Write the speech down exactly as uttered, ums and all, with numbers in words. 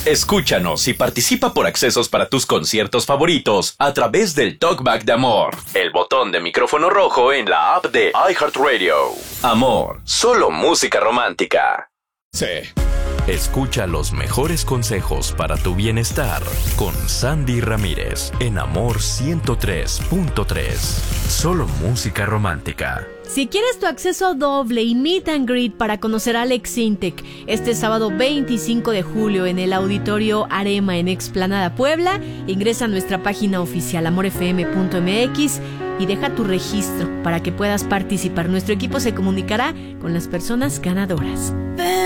Escúchanos y participa por accesos para tus conciertos favoritos a través del Talkback de Amor, el botón de micrófono rojo en la app de iHeartRadio. Amor, solo música romántica. Sí. Escucha los mejores consejos para tu bienestar con Sandy Ramírez en Amor ciento tres punto tres. Solo música romántica. Si quieres tu acceso doble y meet and greet para conocer a Alex Sintek este sábado veinticinco de julio en el Auditorio Arema en Explanada Puebla, ingresa a nuestra página oficial amor f m punto m x y deja tu registro para que puedas participar. Nuestro equipo se comunicará con las personas ganadoras.